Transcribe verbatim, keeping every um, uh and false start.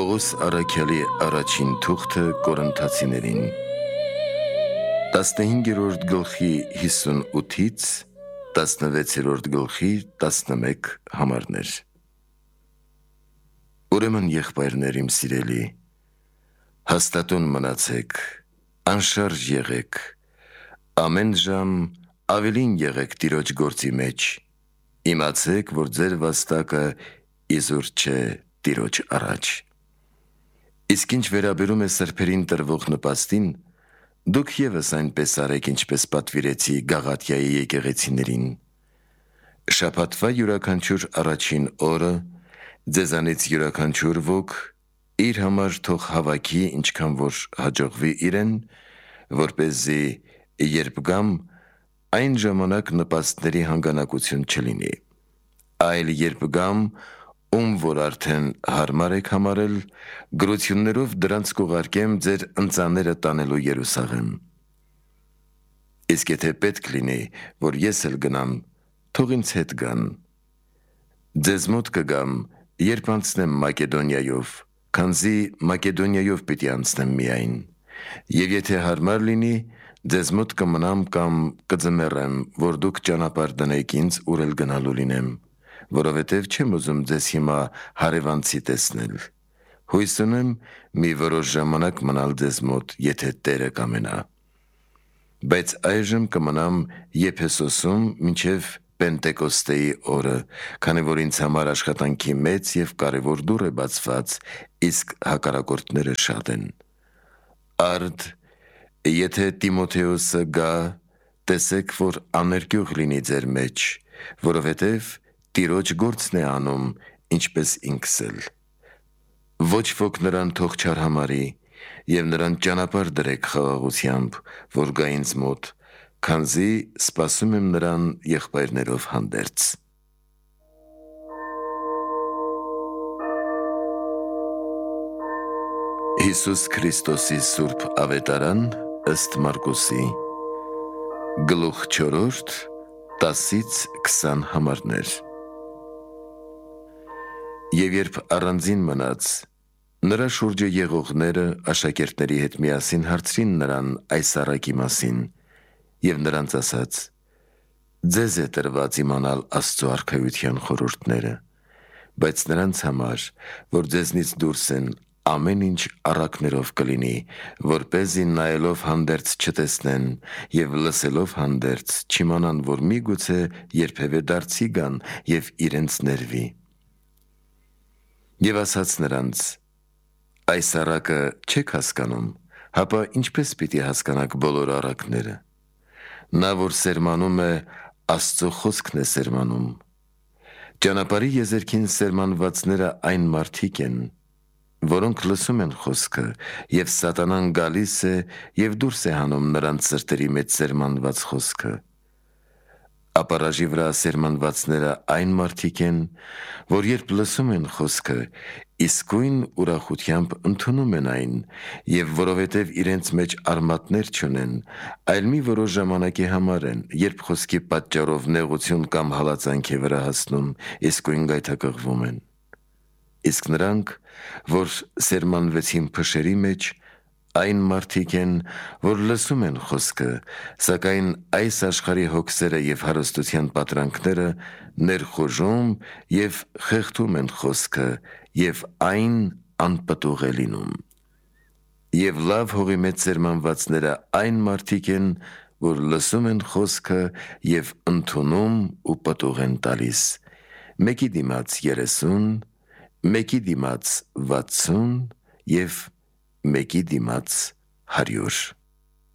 Պողոս առաքյալի առաջին թուղթը Կորինթացիներին տասնհինգերորդ գլխի հիսունութից տասնվեցերորդ գլխի տասնմեկ համարներ։ Ուրեմն եղբայրներ իմ սիրելի, հաստատուն մնացեք, անշարժ եղեք, ամեն ժամ ավելին եղեք Տիրոջ գործի մեջ, իմացեք, որ ձեր վաստակը իզուր չէ Տիրոջ առաջ։ Իսկ ինչ վերաբերում է սրբերին տրվող նպաստին, դուք ևս այնպես արեք, ինչպես պատվիրեցի Գաղատիայի եկեղեցիներին։ Շաբաթվա յուրաքանչյուր առաջին օրը ձեզանից յուրաքանչյուր ոք իր համար թող հավաքի, ինչքան որ հաջողվի իրեն, որպեսզի երբ գամ, այն ժամանակ նպաստների հանգանակություն չլինի, այլ երբ գամ, ում որ արդեն հարմար եք համարել, գրություններով դրանց կուղարկեմ ձեր ընծաները տանելու Երուսաղեմ։ Իսկ եթե պետք լինի, որ ես էլ գնամ, թող ինձ հետ գան։ Ձեզ մոտ կգամ, երբ անցնեմ Մակեդոնիայով, քանզի Մակեդոնիայով պիտի անցնեմ միայն, և եթե հարմար լինի, ձեզ մոտ կմնամ կամ կձմեռեմ, որ դուք ճանապարհ դնեք ինձ, ուր էլ գնալու լինեմ, որովհետև չեմ ուզում ձեզ հիմա հարևանցի տեսնել։ Հույս ունեմ մի որոշ ժամանակ մնալ ձեզ մոտ, եթե Տերը կամենա։ Բայց այժմ կմնամ Եփեսոսում մինչև Պենտեկոստեի օրը, քանի որ ինձ համար աշխատանքի մեծ և կարևոր դուռ է բացված, իսկ հակառակորդները շատ են։ Արդ, եթե Տիմոթեոսը գա, տեսեք, որ աներկյուղ լինի ձեր մեջ, որովհետև Տիրոջ գործն է անում, ինչպես ինքս էլ։ Ոչ ոք նրան թող չարհամարի, և նրան ճանապարհ դրեք խաղաղությամբ, որ գա ինձ մոտ, քանզի սպասում եմ նրան եղբայրներով հանդերձ։ Հիսուս Քրիստոսի սուրբ ավետարան ըստ Մարկոսի, գլուխ չորրորդ, տասից քսան համարներ։ Եվ երբ առանձին մնաց, նրա շուրջը եղողները աշակերտների հետ միասին հարցրին նրան այս առակի մասին, և նրանց ասաց. ձեզ է տրված իմանալ Աստծո արքայության խորհուրդները, բայց նրանց համար, որ ձեզնից դուրս են, ամեն ինչ առակներով կլինի, որպեսզի նայելով հանդերձ չտեսնեն և լսելով հանդերձ չիմանան, որ միգուցե երբևէ դարձի գան և իրենց ներվի։ Եվ ասաց նրանց. այս առակը չեք հասկանում, հապա ինչպես պիտի հասկանաք բոլոր առակները։ Նա, որ սերմանում է, Աստծո խոսքն է սերմանում։ Ճանապարհի եզերքին սերմանվածները այն մարդիկ են, որոնք լսում են խոսքը, և սատանան գալիս է և դուրս է հանում նրանց սրտերի մեջ սերմանված խոսքը։ Ապառաժի վրա սերմանվածները այն մարդիկ են, որ երբ լսում են խոսքը, իսկույն ուրախությամբ ընդունում են այն, և որովհետև իրենց մեջ արմատներ չունեն, այլ մի որոշ ժամանակի համար են, երբ խոսքի պատճառով նեղություն կամ հալածանք է վրա հասնում, իսկույն գայթակղվում են։ Իսկ նրանք, որ սերմանվեցին փշերի մեջ, այն մարդիկ են, որ լսում են խոսքը, սակայն այս աշխարհի հոգսերը և հարստության պատրանքները ներխուժում և խեղդում են խոսքը, և այն անպտուղ է լինում։ Եվ լավ հողի մեջ սերմանվածները այն մարդիկ են, որ լսում են խոսքը և ընդունում ու պտուղ են տալիս, մեկի դիմաց երեսուն, մեկի դիմաց վաթսուն և մեկի դիմաց հարյուր։